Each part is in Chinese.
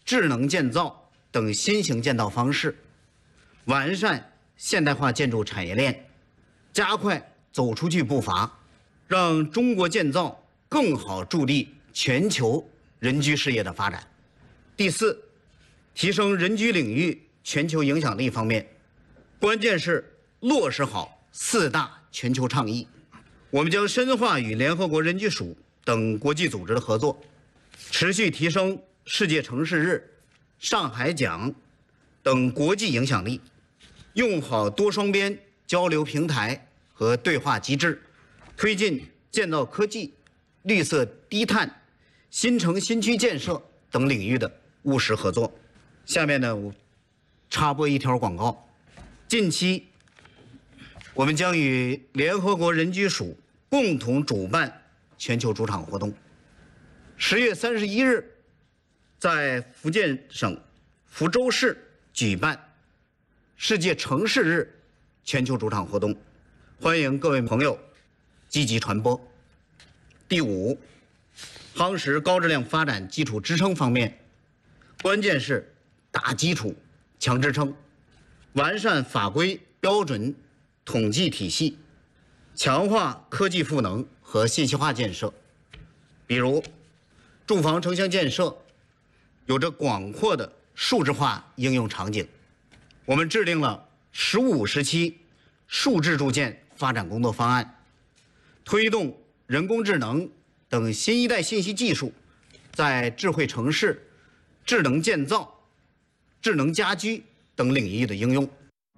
智能建造等新型建造方式，完善现代化建筑产业链，加快走出去步伐，让中国建造更好助力全球人居事业的发展。第四，提升人居领域全球影响力方面，关键是落实好4大全球倡议。我们将深化与联合国人居署等国际组织的合作，持续提升世界城市日、上海奖等国际影响力，用好多双边交流平台和对话机制，推进建造科技、绿色低碳、新城新区建设等领域的务实合作。下面呢，我插播一条广告。近期，我们将与联合国人居署共同主办全球主场活动。10月31日，在福建省福州市举办世界城市日全球主场活动，欢迎各位朋友积极传播。第五，夯实高质量发展基础支撑方面，关键是打基础、强支撑，完善法规标准统计体系，强化科技赋能和信息化建设。比如，住房城乡建设有着广阔的数字化应用场景，我们制定了15时期数字住建发展工作方案，推动人工智能等新一代信息技术在智慧城市、智能建造、智能家居等领域的应用。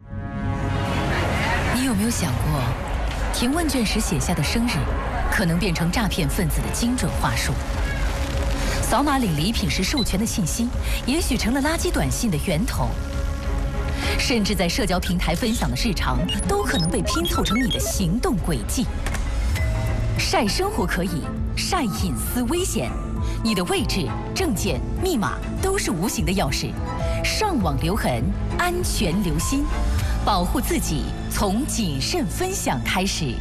你有没有想过，填问卷时写下的生日，可能变成诈骗分子的精准话术？扫码领礼品时授权的信息，也许成了垃圾短信的源头。甚至在社交平台分享的日常，都可能被拼凑成你的行动轨迹。晒生活可以，晒隐私危险。你的位置、证件、密码都是无形的钥匙，上网留痕，安全留心，保护自己从谨慎分享开始。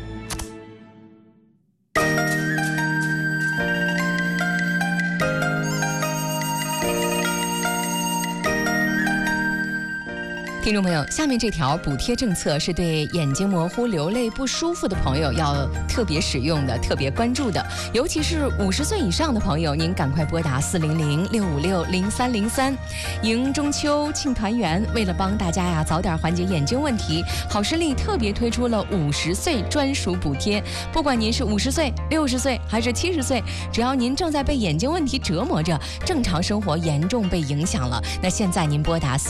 听众朋友，下面这条补贴政策是对眼睛模糊、流泪不舒服的朋友要特别使用的、特别关注的，尤其是50岁以上的朋友，您赶快拨打400-656-0303。迎中秋庆团圆，为了帮大家早点缓解眼睛问题，好视力特别推出了50岁专属补贴。不管您是50岁、60岁还是70岁，只要您正在被眼睛问题折磨着，正常生活严重被影响了，那现在您拨打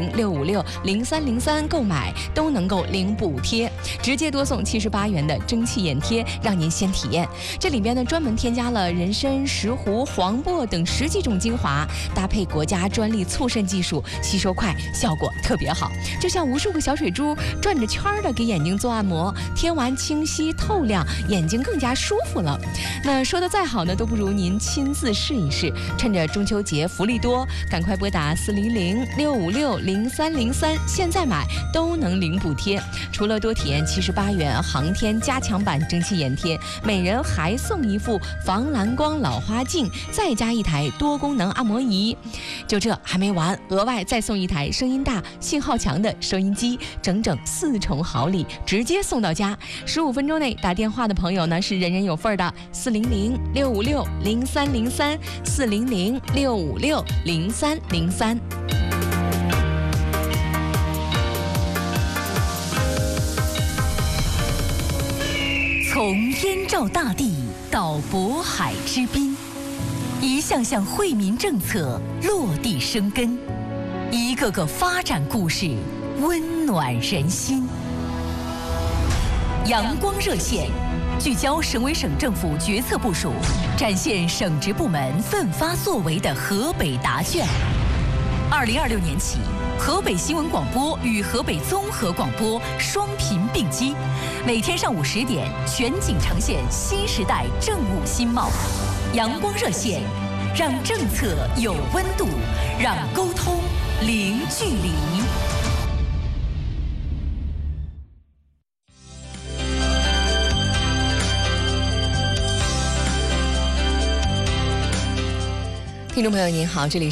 400-656-0303购买都能够领补贴，直接多送78元的蒸汽眼贴，让您先体验。这里边呢专门添加了人参、石斛、黄柏等10几种精华，搭配国家专利促渗技术，吸收快，效果特别好，就像无数个小水珠转着圈的给眼睛做按摩，贴完清晰透亮，眼睛更加舒服了。那说的再好呢，都不如您亲自试一试。趁着中秋节福利多，赶快拨打400-656-0303，现在买都能领补贴。除了多体验78元航天加强版蒸汽眼贴，每人还送一副防蓝光老花镜，再加一台多功能按摩仪。就这还没完，额外再送一台声音大、信号强的收音机，整整4重好礼，直接送到家。15分钟内打电话的朋友呢是人人有份的，400-656-0303 400-656-0303。从燕赵大地到渤海之滨，一项项惠民政策落地生根，一个个发展故事温暖人心。阳光热线聚焦省委省政府决策部署，展现省直部门奋发作为的河北答卷。2026年起，河北新闻广播与河北综合广播双频并机，每天上午10点全景呈现新时代政务新貌。阳光热线，让政策有温度，让沟通零距离。听众朋友您好，这里